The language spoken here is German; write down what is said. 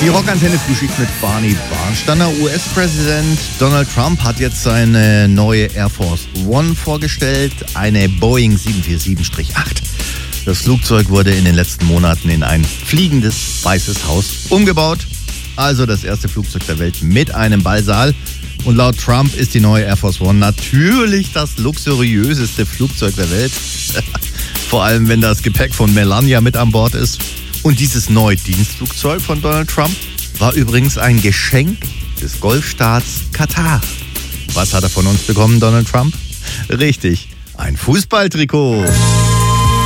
Die Rockantenne Frühschicht mit Barney Barnsteiner. US-Präsident Donald Trump hat jetzt seine neue Air Force One vorgestellt, eine Boeing 747-8. Das Flugzeug wurde in den letzten Monaten in ein fliegendes Weißes Haus umgebaut. Also das erste Flugzeug der Welt mit einem Ballsaal. Und laut Trump ist die neue Air Force One natürlich das luxuriöseste Flugzeug der Welt. Vor allem, wenn das Gepäck von Melania mit an Bord ist. Und dieses neue Dienstflugzeug von Donald Trump war übrigens ein Geschenk des Golfstaats Katar. Was hat er von uns bekommen, Donald Trump? Richtig, ein Fußballtrikot.